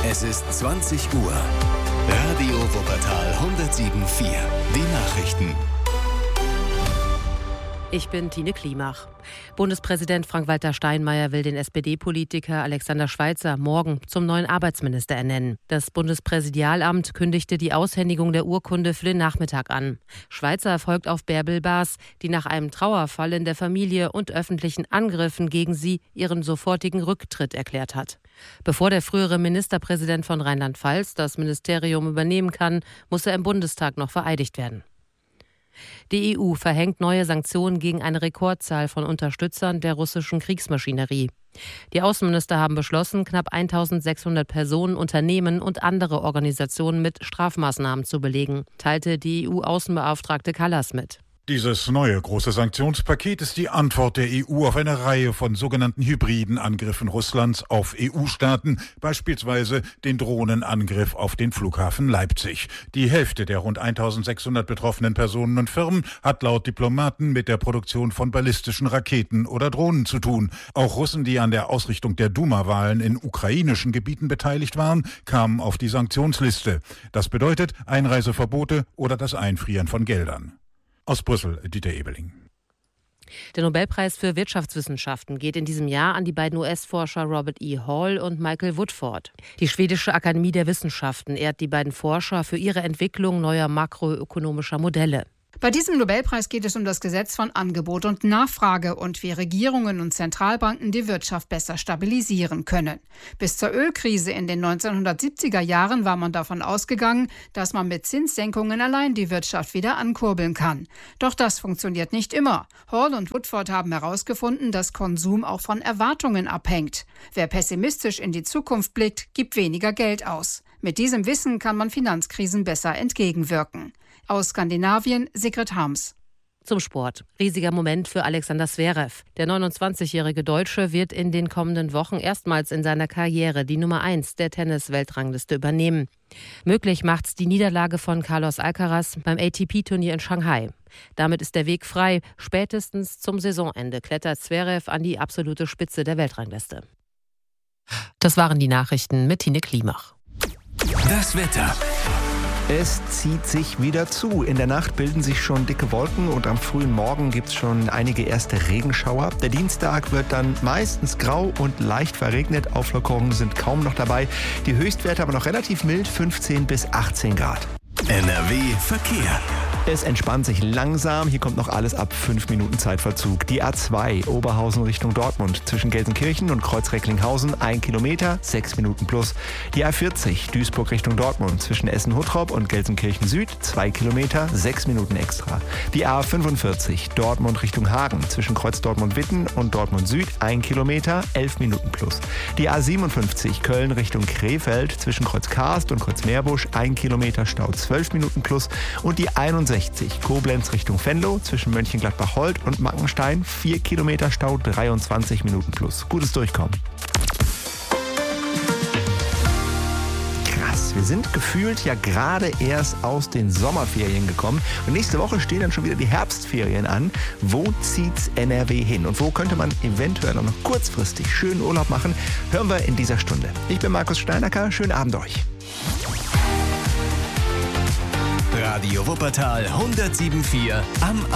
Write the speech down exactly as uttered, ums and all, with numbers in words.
Es ist zwanzig Uhr. Radio Wuppertal hundertsieben Komma vier. Die Nachrichten. Ich bin Tine Klimach. Bundespräsident Frank-Walter Steinmeier will den S P D-Politiker Alexander Schweitzer morgen zum neuen Arbeitsminister ernennen. Das Bundespräsidialamt kündigte die Aushändigung der Urkunde für den Nachmittag an. Schweitzer folgt auf Bärbel Baas, die nach einem Trauerfall in der Familie und öffentlichen Angriffen gegen sie ihren sofortigen Rücktritt erklärt hat. Bevor der frühere Ministerpräsident von Rheinland-Pfalz das Ministerium übernehmen kann, muss er im Bundestag noch vereidigt werden. Die E U verhängt neue Sanktionen gegen eine Rekordzahl von Unterstützern der russischen Kriegsmaschinerie. Die Außenminister haben beschlossen, knapp eintausendsechshundert Personen, Unternehmen und andere Organisationen mit Strafmaßnahmen zu belegen, teilte die E U-Außenbeauftragte Kallas mit. Dieses neue große Sanktionspaket ist die Antwort der E U auf eine Reihe von sogenannten hybriden Angriffen Russlands auf E U-Staaten, beispielsweise den Drohnenangriff auf den Flughafen Leipzig. Die Hälfte der rund eintausendsechshundert betroffenen Personen und Firmen hat laut Diplomaten mit der Produktion von ballistischen Raketen oder Drohnen zu tun. Auch Russen, die an der Ausrichtung der Duma-Wahlen in ukrainischen Gebieten beteiligt waren, kamen auf die Sanktionsliste. Das bedeutet Einreiseverbote oder das Einfrieren von Geldern. Aus Brüssel, Dieter Ebeling. Der Nobelpreis für Wirtschaftswissenschaften geht in diesem Jahr an die beiden U S-Forscher Robert E. Hall und Michael Woodford. Die Schwedische Akademie der Wissenschaften ehrt die beiden Forscher für ihre Entwicklung neuer makroökonomischer Modelle. Bei diesem Nobelpreis geht es um das Gesetz von Angebot und Nachfrage und wie Regierungen und Zentralbanken die Wirtschaft besser stabilisieren können. Bis zur Ölkrise in den neunzehnhundertsiebziger Jahren war man davon ausgegangen, dass man mit Zinssenkungen allein die Wirtschaft wieder ankurbeln kann. Doch das funktioniert nicht immer. Hall und Woodford haben herausgefunden, dass Konsum auch von Erwartungen abhängt. Wer pessimistisch in die Zukunft blickt, gibt weniger Geld aus. Mit diesem Wissen kann man Finanzkrisen besser entgegenwirken. Aus Skandinavien, Sigrid Harms. Zum Sport. Riesiger Moment für Alexander Zverev. Der neunundzwanzigjährige Deutsche wird in den kommenden Wochen erstmals in seiner Karriere die Nummer eins der Tennis-Weltrangliste übernehmen. Möglich macht's die Niederlage von Carlos Alcaraz beim A T P-Turnier in Shanghai. Damit ist der Weg frei. Spätestens zum Saisonende klettert Zverev an die absolute Spitze der Weltrangliste. Das waren die Nachrichten mit Tine Klimach. Das Wetter. Es zieht sich wieder zu. In der Nacht bilden sich schon dicke Wolken und am frühen Morgen gibt es schon einige erste Regenschauer. Der Dienstag wird dann meistens grau und leicht verregnet. Auflockerungen sind kaum noch dabei. Die Höchstwerte aber noch relativ mild, fünfzehn bis achtzehn Grad. N R W Verkehr. Es entspannt sich langsam. Hier kommt noch alles ab fünf Minuten Zeitverzug. Die A zwei Oberhausen Richtung Dortmund zwischen Gelsenkirchen und Kreuz-Recklinghausen ein Kilometer, sechs Minuten plus. Die A vierzig Duisburg Richtung Dortmund zwischen Essen-Huttrop und Gelsenkirchen Süd zwei Kilometer, sechs Minuten extra. Die A fünfundvierzig Dortmund Richtung Hagen zwischen Kreuz Dortmund-Witten und Dortmund Süd ein Kilometer, elf Minuten plus. Die A siebenundfünfzig Köln Richtung Krefeld zwischen Kreuz Karst und Kreuz Meerbusch ein Kilometer Stau, zwölf Minuten plus. Und die einundsechzig Koblenz Richtung Venlo zwischen Mönchengladbach-Holt und Mackenstein vier Kilometer Stau, dreiundzwanzig Minuten plus. Gutes Durchkommen. Krass, wir sind gefühlt ja gerade erst aus den Sommerferien gekommen und nächste Woche stehen dann schon wieder die Herbstferien an. Wo zieht's N R W hin und wo könnte man eventuell auch noch kurzfristig schönen Urlaub machen? Hören wir in dieser Stunde. Ich bin Markus Steinacker, schönen Abend euch. Radio Wuppertal hundertsieben Komma vier am